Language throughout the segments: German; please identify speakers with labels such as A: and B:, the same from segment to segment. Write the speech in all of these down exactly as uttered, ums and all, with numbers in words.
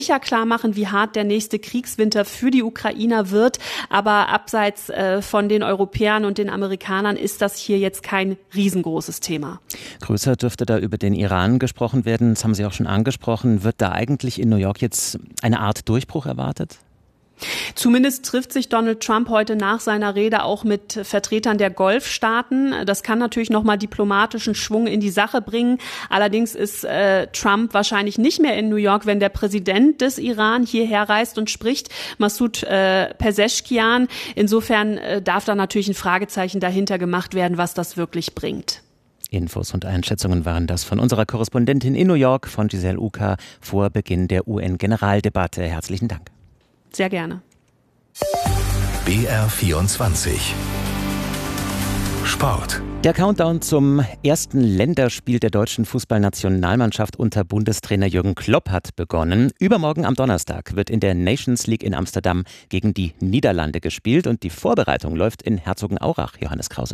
A: sicher klar machen, wie hart der nächste Kriegswinter für die Ukrainer wird. Aber abseits äh, von den Europäern und den Amerikanern ist das hier jetzt kein riesengroßes Thema.
B: Größer dürfte da über den Iran gesprochen werden. Das haben Sie auch schon angesprochen. Wird da eigentlich in New York jetzt eine Art Durchbruch erwartet?
A: Zumindest trifft sich Donald Trump heute nach seiner Rede auch mit Vertretern der Golfstaaten. Das kann natürlich nochmal diplomatischen Schwung in die Sache bringen. Allerdings ist äh, Trump wahrscheinlich nicht mehr in New York, wenn der Präsident des Iran hierher reist und spricht, Masoud äh, Pezeshkian. Insofern äh, darf da natürlich ein Fragezeichen dahinter gemacht werden, was das wirklich bringt.
B: Infos und Einschätzungen waren das von unserer Korrespondentin in New York, von Giselle Uka, vor Beginn der U N-Generaldebatte. Herzlichen Dank.
A: Sehr gerne.
C: B R vierundzwanzig Sport.
B: Der Countdown zum ersten Länderspiel der deutschen Fußballnationalmannschaft unter Bundestrainer Jürgen Klopp hat begonnen. Übermorgen am Donnerstag wird in der Nations League in Amsterdam gegen die Niederlande gespielt und die Vorbereitung läuft in Herzogenaurach. Johannes Krause.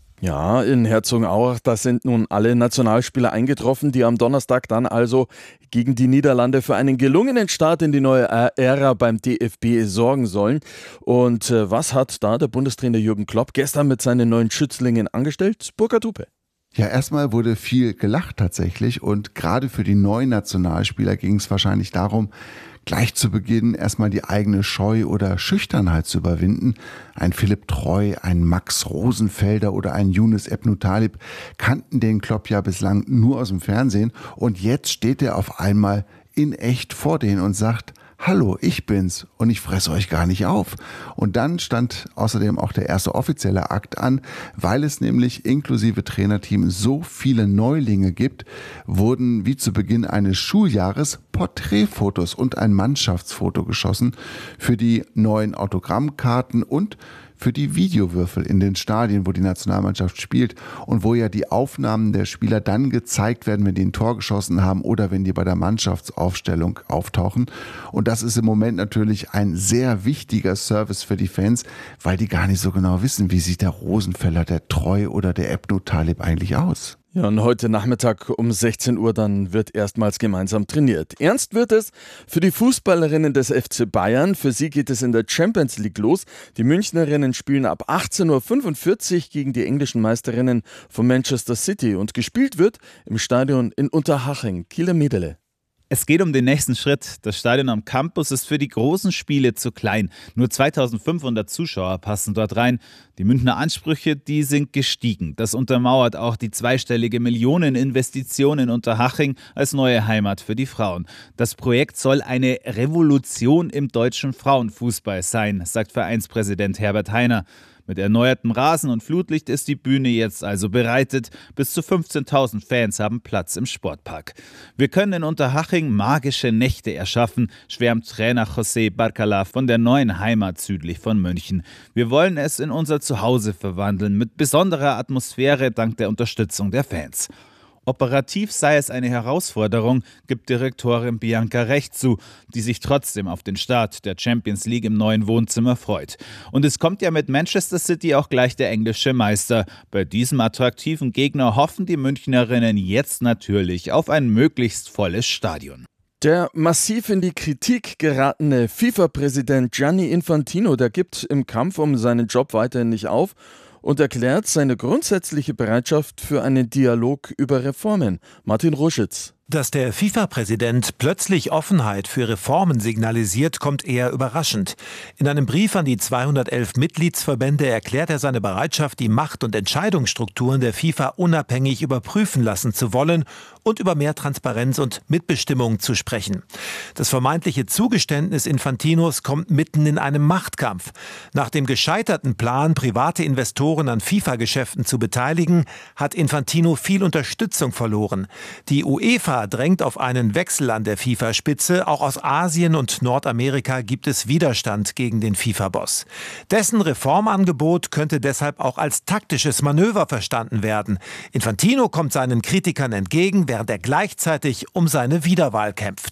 D: Ja, in Herzogenaurach, da sind nun alle Nationalspieler eingetroffen, die am Donnerstag dann also gegen die Niederlande für einen gelungenen Start in die neue Ära beim D F B sorgen sollen. Und äh, was hat da der Bundestrainer Jürgen Klopp gestern mit seinen neuen Schützlingen angestellt? Burkhard Hupe.
E: Ja, erstmal wurde viel gelacht tatsächlich und gerade für die neuen Nationalspieler ging es wahrscheinlich darum, gleich zu Beginn erstmal die eigene Scheu oder Schüchternheit zu überwinden. Ein Philipp Treu, ein Max Rosenfelder oder ein Younes Ebnou-Talib kannten den Klopp ja bislang nur aus dem Fernsehen und jetzt steht er auf einmal in echt vor denen und sagt: Hallo, ich bin's und ich fresse euch gar nicht auf. Und dann stand außerdem auch der erste offizielle Akt an, weil es nämlich inklusive Trainerteam so viele Neulinge gibt, wurden wie zu Beginn eines Schuljahres Porträtfotos und ein Mannschaftsfoto geschossen für die neuen Autogrammkarten und für die Videowürfel in den Stadien, wo die Nationalmannschaft spielt und wo ja die Aufnahmen der Spieler dann gezeigt werden, wenn die ein Tor geschossen haben oder wenn die bei der Mannschaftsaufstellung auftauchen. Und das ist im Moment natürlich ein sehr wichtiger Service für die Fans, weil die gar nicht so genau wissen, wie sieht der Rosenfeller, der Treu oder der Ebnou-Talib eigentlich aus.
D: Ja, und heute Nachmittag um sechzehn Uhr dann wird erstmals gemeinsam trainiert. Ernst wird es für die Fußballerinnen des F C Bayern. Für sie geht es in der Champions League los. Die Münchnerinnen spielen ab achtzehn Uhr fünfundvierzig gegen die englischen Meisterinnen von Manchester City. Und gespielt wird im Stadion in Unterhaching, Kieler Miedele.
F: Es geht um den nächsten Schritt. Das Stadion am Campus ist für die großen Spiele zu klein. Nur zweitausendfünfhundert Zuschauer passen dort rein. Die Münchner Ansprüche, die sind gestiegen. Das untermauert auch die zweistellige Millioneninvestition in Unterhaching als neue Heimat für die Frauen. Das Projekt soll eine Revolution im deutschen Frauenfußball sein, sagt Vereinspräsident Herbert Heiner. Mit erneuertem Rasen und Flutlicht ist die Bühne jetzt also bereitet. Bis zu fünfzehntausend Fans haben Platz im Sportpark. Wir können in Unterhaching magische Nächte erschaffen, schwärmt Trainer José Barcala von der neuen Heimat südlich von München. Wir wollen es in unser Zuhause verwandeln, mit besonderer Atmosphäre dank der Unterstützung der Fans. Operativ sei es eine Herausforderung, gibt Direktorin Bianca Recht zu, die sich trotzdem auf den Start der Champions League im neuen Wohnzimmer freut. Und es kommt ja mit Manchester City auch gleich der englische Meister. Bei diesem attraktiven Gegner hoffen die Münchnerinnen jetzt natürlich auf ein möglichst volles Stadion.
D: Der massiv in die Kritik geratene FIFA-Präsident Gianni Infantino, der gibt im Kampf um seinen Job weiterhin nicht auf und erklärt seine grundsätzliche Bereitschaft für einen Dialog über Reformen. Martin Ruschitz.
G: Dass der FIFA-Präsident plötzlich Offenheit für Reformen signalisiert, kommt eher überraschend. In einem Brief an die zweihundertelf Mitgliedsverbände erklärt er seine Bereitschaft, die Macht- und Entscheidungsstrukturen der FIFA unabhängig überprüfen lassen zu wollen und über mehr Transparenz und Mitbestimmung zu sprechen. Das vermeintliche Zugeständnis Infantinos kommt mitten in einem Machtkampf. Nach dem gescheiterten Plan, private Investoren an FIFA-Geschäften zu beteiligen, hat Infantino viel Unterstützung verloren. Die UEFA drängt auf einen Wechsel an der FIFA-Spitze. Auch aus Asien und Nordamerika gibt es Widerstand gegen den FIFA-Boss. Dessen Reformangebot könnte deshalb auch als taktisches Manöver verstanden werden. Infantino kommt seinen Kritikern entgegen, während er gleichzeitig um seine Wiederwahl kämpft.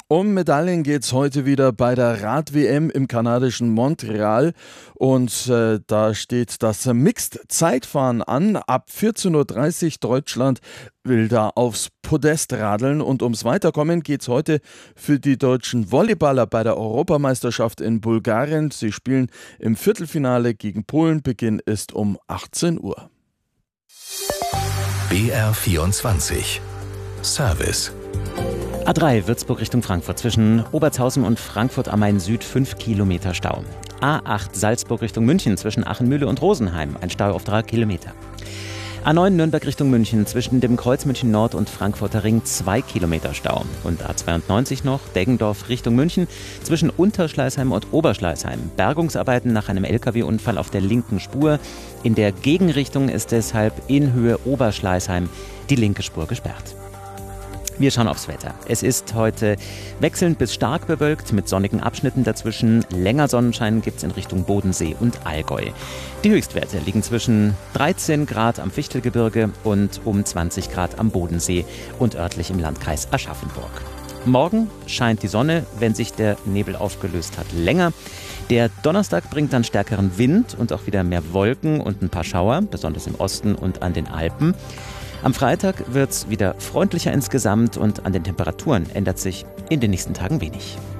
D: Um Medaillen geht's heute wieder bei der Rad-W M im kanadischen Montreal. Und äh, da steht das Mixed-Zeitfahren an. Ab vierzehn Uhr dreißig Deutschland will da aufs Podest radeln. Und ums Weiterkommen geht's heute für die deutschen Volleyballer bei der Europameisterschaft in Bulgarien. Sie spielen im Viertelfinale gegen Polen. Beginn ist um achtzehn Uhr.
C: B R vierundzwanzig Service.
B: A drei Würzburg Richtung Frankfurt. Zwischen Obertshausen und Frankfurt am Main Süd fünf Kilometer Stau. A acht Salzburg Richtung München zwischen Achenmühle und Rosenheim. Ein Stau auf drei Kilometer. A neun Nürnberg Richtung München zwischen dem Kreuz München Nord und Frankfurter Ring zwei Kilometer Stau. Und A zweiundneunzig noch Deggendorf Richtung München zwischen Unterschleißheim und Oberschleißheim. Bergungsarbeiten nach einem L K W-Unfall auf der linken Spur. In der Gegenrichtung ist deshalb in Höhe Oberschleißheim die linke Spur gesperrt. Wir schauen aufs Wetter. Es ist heute wechselnd bis stark bewölkt mit sonnigen Abschnitten dazwischen. Länger Sonnenschein gibt es in Richtung Bodensee und Allgäu. Die Höchstwerte liegen zwischen dreizehn Grad am Fichtelgebirge und um zwanzig Grad am Bodensee und örtlich im Landkreis Aschaffenburg. Morgen scheint die Sonne, wenn sich der Nebel aufgelöst hat, länger. Der Donnerstag bringt dann stärkeren Wind und auch wieder mehr Wolken und ein paar Schauer, besonders im Osten und an den Alpen. Am Freitag wird es wieder freundlicher insgesamt und an den Temperaturen ändert sich in den nächsten Tagen wenig.